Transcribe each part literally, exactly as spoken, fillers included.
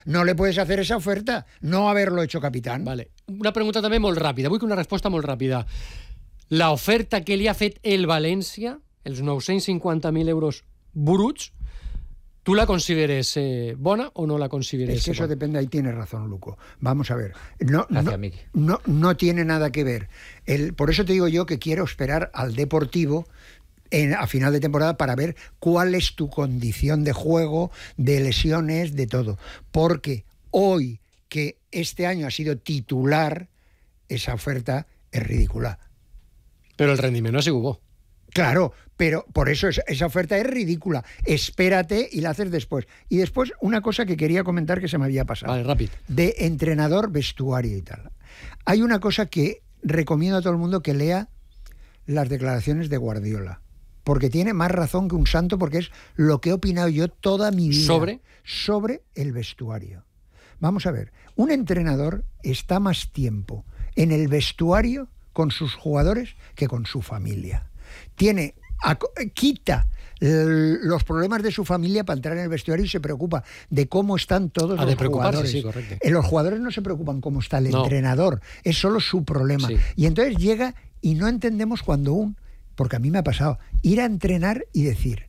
No le puedes hacer esa oferta, no haberlo hecho capitán. Vale. Una pregunta també molt ràpida. Vull que una resposta molt ràpida. La oferta que li ha fet el València, els nou-cents cinquanta mil euros bruts, ¿tú la consideres eh, bona o no la consideres? Es que eso bona? depende, ahí tienes razón, Luco. Vamos a ver. No, Gracias, no, Miki. no, no tiene nada que ver. El, por eso te digo yo que quiero esperar al Deportivo en, a final de temporada para ver cuál es tu condición de juego, de lesiones, de todo. Porque hoy, que este año ha sido titular, esa oferta es ridícula. Pero el rendimiento no se hubo. Claro, pero por eso esa, esa oferta es ridícula. Espérate y la haces después. Y después una cosa que quería comentar que se me había pasado. Vale, rápido. De entrenador, vestuario y tal. Hay una cosa que recomiendo a todo el mundo que lea las declaraciones de Guardiola. Porque tiene más razón que un santo, porque es lo que he opinado yo toda mi vida. ¿Sobre? Sobre el vestuario. Vamos a ver, un entrenador está más tiempo en el vestuario con sus jugadores que con su familia. Tiene, quita los problemas de su familia para entrar en el vestuario y se preocupa de cómo están todos ah, los de jugadores. Sí, correcto. Los jugadores no se preocupan cómo está el no. entrenador, es solo su problema. Sí. Y entonces llega y no entendemos cuando un, porque a mí me ha pasado, ir a entrenar y decir,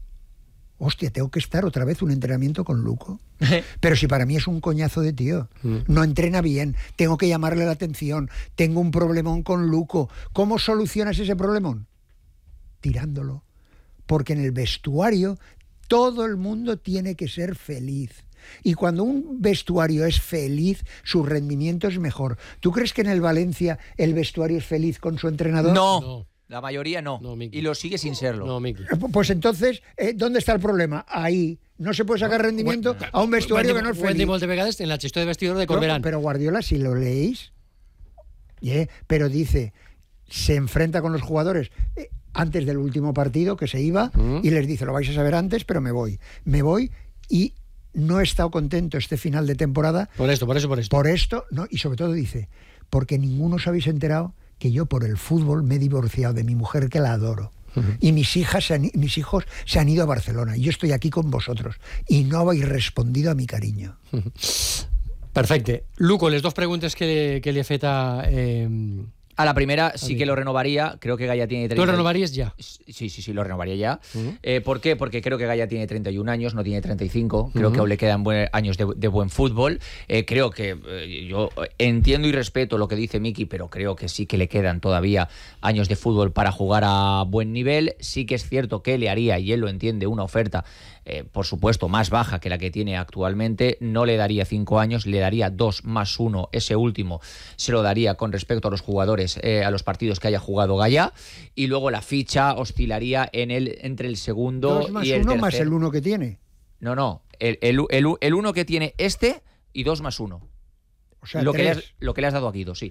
hostia, tengo que estar otra vez un entrenamiento con Luco. Pero si para mí es un coñazo de tío, no entrena bien, tengo que llamarle la atención, tengo un problemón con Luco. ¿Cómo solucionas ese problemón? Tirándolo. Porque en el vestuario todo el mundo tiene que ser feliz. Y cuando un vestuario es feliz, su rendimiento es mejor. ¿Tú crees que en el Valencia el vestuario es feliz con su entrenador? No. no. La mayoría no, no y lo sigue sin serlo. No, Miki. Pues entonces, eh, ¿dónde está el problema? Ahí. No se puede sacar rendimiento bueno, a un vestuario que no es feliz. Moltes vegades en la gestió de vestidor de Corberán. No, pero Guardiola, si lo leéis, yeah, pero dice, se enfrenta con los jugadores eh, antes del último partido que se iba mm. y les dice, lo vais a saber antes, pero me voy. Me voy y no he estado contento este final de temporada. Por esto, por eso, por esto. Por esto, no, y sobre todo dice, porque ninguno os habéis enterado que yo por el fútbol me he divorciado de mi mujer, que la adoro. Uh-huh. Y mis hijas, se han, mis hijos se han ido a Barcelona. Y yo estoy aquí con vosotros. Y no habéis respondido a mi cariño. Uh-huh. Perfecte. Luco, les dos preguntes que, que li he fet a... Eh, a la primera sí que lo renovaría. Creo que Gaya tiene treinta. ¿Tú lo renovarías ya? Sí, sí, sí, lo renovaría ya. Uh-huh. Eh, ¿Por qué? Porque creo que Gaya tiene treinta y un años, no tiene treinta y cinco. Creo uh-huh. que aún le quedan buen, años de, de buen fútbol. Eh, creo que eh, yo entiendo y respeto lo que dice Miki, pero creo que sí que le quedan todavía años de fútbol para jugar a buen nivel. Sí que es cierto que le haría, y él lo entiende, una oferta, eh, por supuesto, más baja que la que tiene actualmente. No le daría cinco años, le daría dos más uno. Ese último se lo daría con respecto a los jugadores, eh, a los partidos que haya jugado Gaya, y luego la ficha oscilaría en el, entre el segundo dos más y el uno tercer. Más el uno que tiene. No, no, el, el, el, el uno que tiene este y dos más uno. O sea, lo, tres. que le has, lo que le has dado a Guido, sí.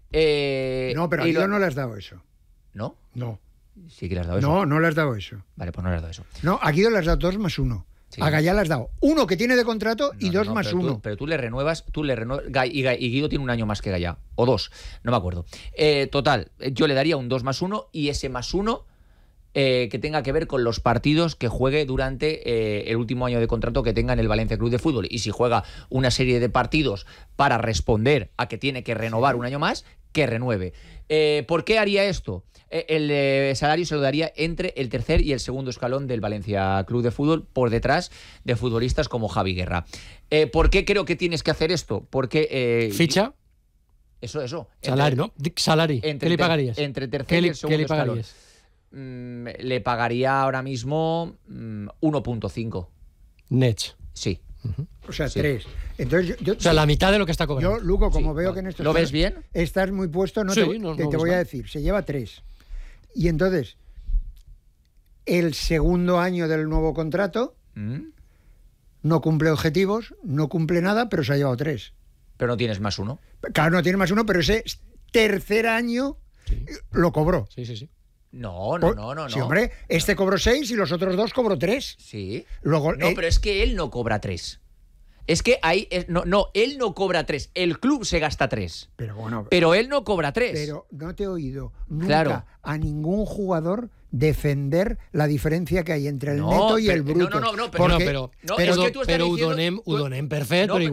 Eh, no, pero a Guido lo... no le has dado eso. ¿No? No. Sí que le has dado eso. No, no le has dado eso. Vale, pues no le has dado eso. No, a Guido le has dado dos más uno. Sí. A Gaya le has dado uno que tiene de contrato y no, dos no, no, más pero uno. Tú, pero tú le renuevas, tú le renuevas, y, y Guido tiene un año más que Gaya, o dos, no me acuerdo. Eh, total, yo le daría un dos más uno y ese más uno eh, que tenga que ver con los partidos que juegue durante eh, el último año de contrato que tenga en el Valencia Club de Fútbol. Y si juega una serie de partidos para responder a que tiene que renovar un año más, que renueve. Eh, ¿Por qué haría esto? El eh, salario se lo daría entre el tercer y el segundo escalón del Valencia Club de Fútbol, por detrás de futbolistas como Javi Guerra. Eh, ¿Por qué creo que tienes que hacer esto? Porque... Eh, ¿Ficha? Eso, eso. Salario, ¿no? Salario. ¿Qué le pagarías? Entre tercer y el segundo ¿Qué le escalón. pagarías? Mm, le pagaría ahora mismo mm, uno punto cinco. Nets. Sí. Uh-huh. O sea, sí. tres. Entonces, yo, yo, o sea, la mitad de lo que está cobrando. Yo, Luco, como sí, veo vale. que en esto... ¿Lo ves bien? Estás muy puesto, no sí, te, no, te, no te voy mal. a decir. Se lleva tres. Y entonces, el segundo año del nuevo contrato ¿Mm? no cumple objetivos, no cumple nada, pero se ha llevado tres. Pero no tienes más uno. Claro, no tiene más uno, pero ese tercer año sí. lo cobró. Sí, sí, sí. No, no, no, no. Sí, hombre, este no. cobró seis y los otros dos cobró tres. Sí. Luego, no, eh, pero es que él no cobra tres. Es que ahí, es, no, no, él no cobra tres, el club se gasta tres. Pero bueno, pero él no cobra tres. Pero no te he oído nunca claro. a ningún jugador defender la diferencia que hay entre el no, neto y pero, el bruto. No, no, no, pero, porque, pero, no, pero, es que tú estás pero diciendo, Udonem, Udonem perfecto. No,